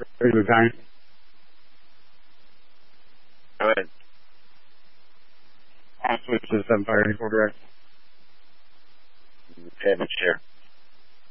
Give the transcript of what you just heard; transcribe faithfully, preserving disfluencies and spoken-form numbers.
Ready to time. Go ahead. I'll switch to seven fire four direct. Okay, let's share.